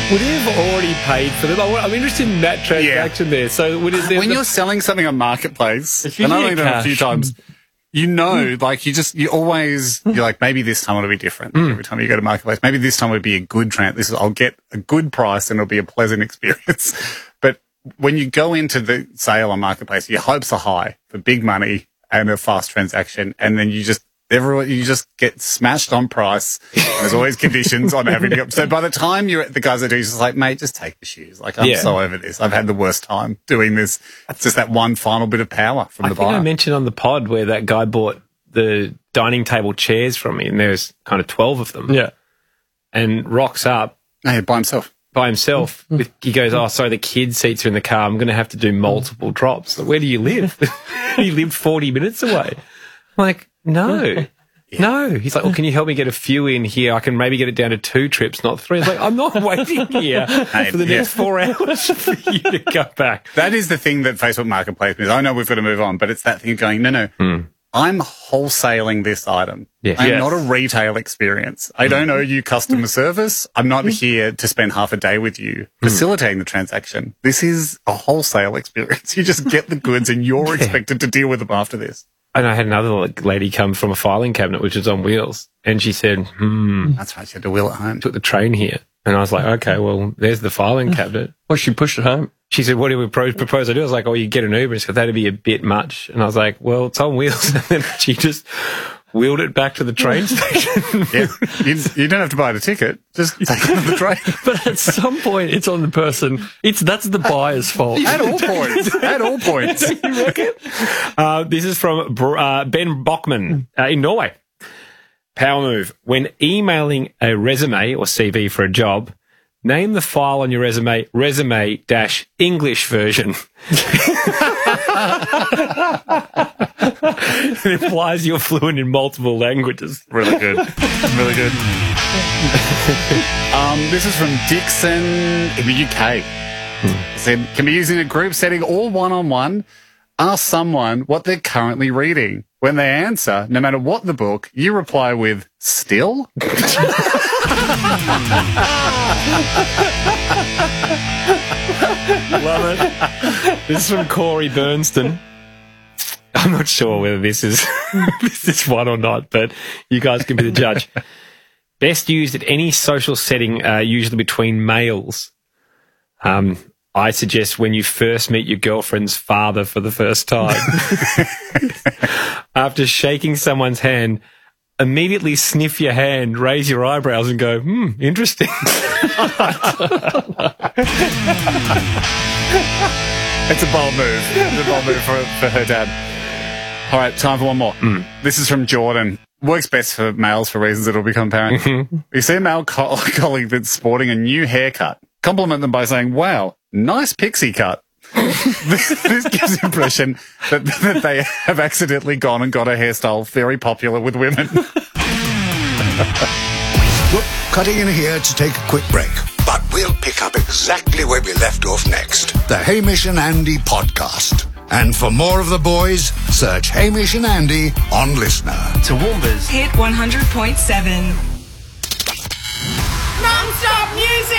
Would he have already paid for them? I'm interested in that transaction there. So when you're selling something on Marketplace, and I've only done it a few times, you're like, maybe this time it'll be different. Every time you go to Marketplace, maybe this time it'll be a good I'll get a good price and it'll be a pleasant experience. But when you go into the sale on Marketplace, your hopes are high for big money and a fast transaction, and then you just get smashed on price. There's always conditions on having to go. So by the time you're at the guys that do, it's just like, mate, just take the shoes. Like, I'm so over this. I've had the worst time doing this. It's just that one final bit of power from the buyer. I think I mentioned on the pod where that guy bought the dining table chairs from me, and there's kind of 12 of them. Yeah. And rocks up. Hey, by himself. He goes, oh, sorry, the kids' seats are in the car. I'm going to have to do multiple drops. Like, where do you live? He lived 40 minutes away. I'm like, no. No. He's like, can you help me get a few in here? I can maybe get it down to 2 trips, not 3. It's like, I'm not waiting here for the next 4 hours for you to go back. That is the thing that Facebook Marketplace is. I know we've got to move on, but it's that thing of going, no. I'm wholesaling this item. I'm not a retail experience. I don't owe you customer service. I'm not here to spend half a day with you facilitating the transaction. This is a wholesale experience. You just get the goods and you're expected to deal with them after this. And I had another lady come from a filing cabinet, which was on wheels, and she said, That's right, she had to wheel it home. Took the train here. And I was like, okay, well, there's the filing cabinet. Well, she pushed it home. She said, what do we propose I do? I was like, you get an Uber. She said, that'd be a bit much. And I was like, well, it's on wheels. And then she just wheeled it back to the train station. You don't have to buy the ticket. Just take it to the train. But at some point, it's on the person. That's the buyer's fault. At all points. You reckon? This is from Ben Bockman in Norway. Power move. When emailing a resume or CV for a job, name the file on your resume-English version. It implies you're fluent in multiple languages. Really good. Really good. This is from Dixon in the UK. It said, can be used in a group setting or one-on-one. Ask someone what they're currently reading. When they answer, no matter what the book, you reply with, still? Love it. This is from Corey Bernston. I'm not sure whether this is one or not, but you guys can be the judge. Best used at any social setting, usually between males. I suggest when you first meet your girlfriend's father for the first time. After shaking someone's hand, immediately sniff your hand, raise your eyebrows and go, interesting. It's a bold move. It's a bold move for her dad. All right, time for one more. This is from Jordan. Works best for males for reasons that will become apparent. You see a male colleague that's sporting a new haircut. Compliment them by saying, wow, nice pixie cut. This gives the impression that they have accidentally gone and got a hairstyle very popular with women. Look, cutting in here to take a quick break. But we'll pick up exactly where we left off next. The Hamish and Andy podcast. And for more of the boys, search Hamish and Andy on Listener. Toowoomba's Hit 100.7. Non-stop music!